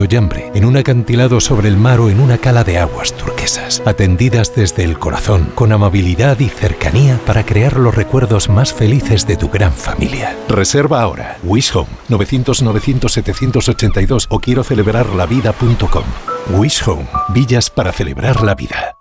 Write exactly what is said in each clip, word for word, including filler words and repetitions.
Ollambre, en un acantilado sobre el mar o en una cala de aguas turquesas, atendidas desde el corazón, con amabilidad y cercanía para crear los recuerdos más felices de tu gran familia. Reserva ahora. Wish Home, novecientos novecientos setecientos ochenta y dos o quiero celebrar la vida punto com. Wish Home, villas para celebrar la vida.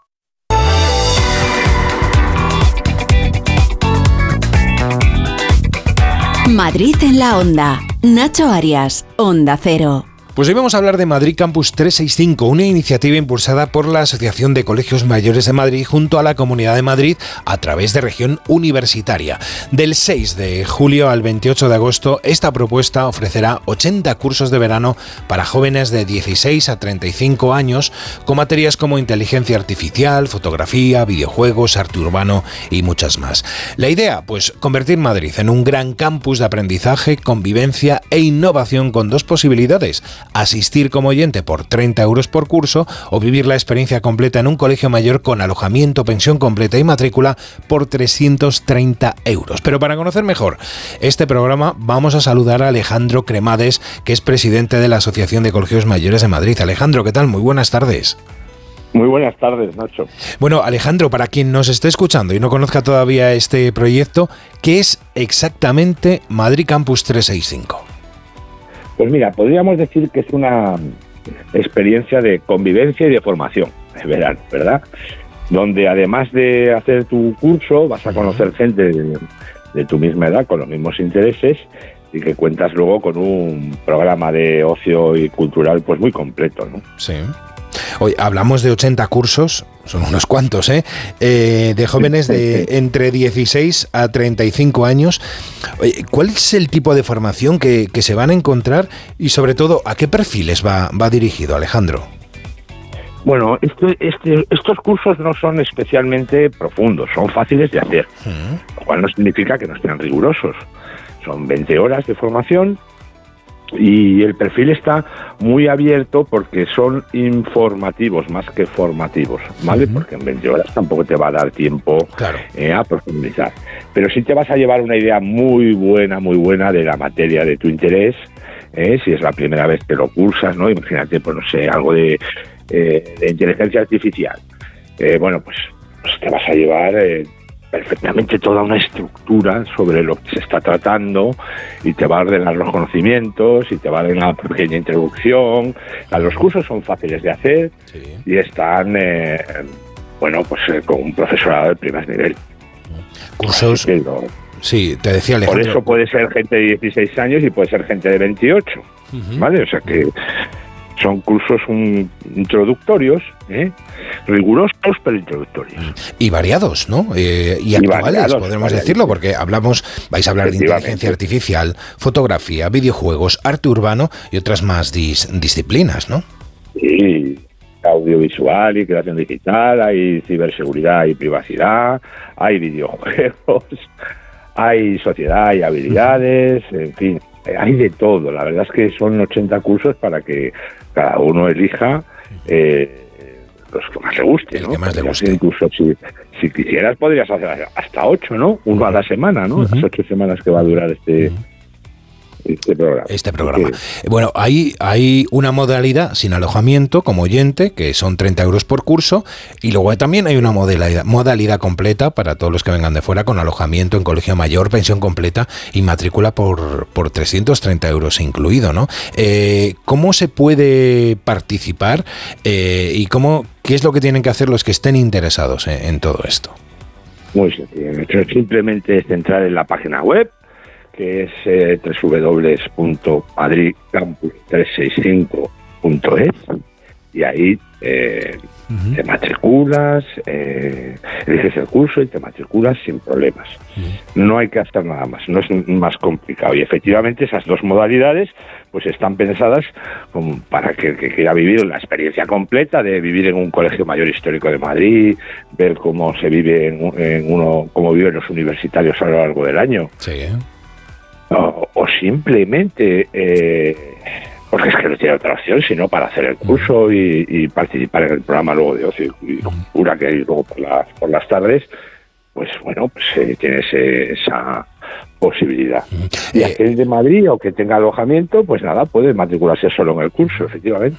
Madrid en la Onda. Nacho Arias, Onda Cero. Pues hoy vamos a hablar de Madrid Campus trescientos sesenta y cinco, una iniciativa impulsada por la Asociación de Colegios Mayores de Madrid junto a la Comunidad de Madrid a través de Región Universitaria. Del seis de julio al veintiocho de agosto, esta propuesta ofrecerá ochenta cursos de verano para jóvenes de dieciséis a treinta y cinco años con materias como inteligencia artificial, fotografía, videojuegos, arte urbano y muchas más. La idea, pues, convertir Madrid en un gran campus de aprendizaje, convivencia e innovación con dos posibilidades: asistir como oyente por treinta euros por curso o vivir la experiencia completa en un colegio mayor con alojamiento, pensión completa y matrícula por trescientos treinta euros. Pero para conocer mejor este programa vamos a saludar a Alejandro Cremades, que es presidente de la Asociación de Colegios Mayores de Madrid. Alejandro, ¿qué tal? Muy buenas tardes. Muy buenas tardes, Nacho. Bueno, Alejandro, para quien nos esté escuchando y no conozca todavía este proyecto, ¿qué es exactamente Madrid Campus trescientos sesenta y cinco? Pues mira, podríamos decir que es una experiencia de convivencia y de formación, verán, ¿verdad? Donde además de hacer tu curso, vas a conocer gente de, de tu misma edad, con los mismos intereses, y que cuentas luego con un programa de ocio y cultural pues muy completo, ¿no? Sí. Hoy hablamos de ochenta cursos, son unos cuantos, ¿eh? Eh, de jóvenes de entre dieciséis a treinta y cinco años. ¿Cuál es el tipo de formación que, que se van a encontrar y, sobre todo, a qué perfiles va, va dirigido, Alejandro? Bueno, este, este, estos cursos no son especialmente profundos, son fáciles de hacer, uh-huh. Lo cual no significa que no sean rigurosos. Son veinte horas de formación. Y el perfil está muy abierto porque son informativos más que formativos, ¿vale? Uh-huh. Porque en veinte horas tampoco te va a dar tiempo claro. eh, a profundizar. Pero sí te vas a llevar una idea muy buena, muy buena de la materia de tu interés, eh, si es la primera vez que lo cursas, ¿no? Imagínate, pues no sé, algo de, eh, de inteligencia artificial. Eh, bueno, pues, pues te vas a llevar... Eh, perfectamente toda una estructura sobre lo que se está tratando y te va a ordenar los conocimientos y te va a dar una pequeña introducción. Los cursos son fáciles de hacer, sí. Y están, eh, bueno, pues eh, con un profesorado de primer nivel. Cursos... Lo, sí, te decía Alejandro. Por eso puede ser gente de dieciséis años y puede ser gente de veintiocho, uh-huh. ¿Vale? O sea que... Son cursos un, introductorios, ¿eh? Rigurosos, pero introductorios. Y variados, ¿no? Eh, y, y actuales, variados, podemos variados. decirlo, porque hablamos, vais a hablar de inteligencia artificial, fotografía, videojuegos, arte urbano y otras más dis, disciplinas, ¿no? Sí, audiovisual y creación digital, hay ciberseguridad y privacidad, hay videojuegos, hay sociedad y habilidades, en fin. Hay de todo, la verdad es que son ochenta cursos para que cada uno elija eh, los que más le guste, el ¿no? que más le guste. Incluso si, si quisieras podrías hacer hasta ocho, ¿no? Uno a la semana, ¿no? Uh-huh. Las ocho semanas que va a durar este... Uh-huh. Este programa. Este programa. Sí. Bueno, hay, hay una modalidad sin alojamiento como oyente, que son treinta euros por curso, y luego también hay una modalidad, modalidad completa para todos los que vengan de fuera, con alojamiento en colegio mayor, pensión completa y matrícula por, por trescientos treinta euros incluido, ¿no? Eh, ¿Cómo se puede participar eh, y cómo, qué es lo que tienen que hacer los que estén interesados en, en todo esto? Muy sencillo. Simplemente es entrar en la página web, que es eh, doble u doble u doble u punto madrid campus trescientos sesenta y cinco punto es, y ahí eh, uh-huh. te matriculas, eh, eliges el curso y te matriculas sin problemas. Uh-huh. No hay que hacer nada más, no es más complicado. Y efectivamente esas dos modalidades pues están pensadas como para que el que quiera vivir la experiencia completa de vivir en un colegio mayor histórico de Madrid, ver cómo se vive en, en uno, cómo viven los universitarios a lo largo del año. Sí, ¿eh? O, o simplemente, eh, porque es que no tiene otra opción, sino para hacer el curso y, y participar en el programa luego de ocio y cultura que hay luego por las, por las tardes, pues bueno, pues eh, tienes eh, esa posibilidad. Mm. Y Eh, aquel de Madrid o que tenga alojamiento, pues nada, puede matricularse solo en el curso, efectivamente.